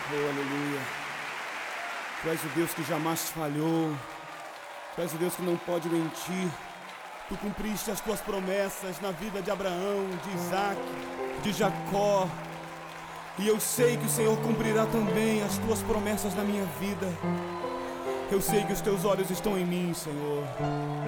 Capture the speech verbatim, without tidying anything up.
Oh, aleluia. Tu és o Deus que jamais falhou. Tu és o Deus que não pode mentir. Tu cumpriste as tuas promessas na vida de Abraão, de Isaac, de Jacó. E eu sei que o Senhor cumprirá também as tuas promessas na minha vida. Eu sei que os teus olhos estão em mim, Senhor.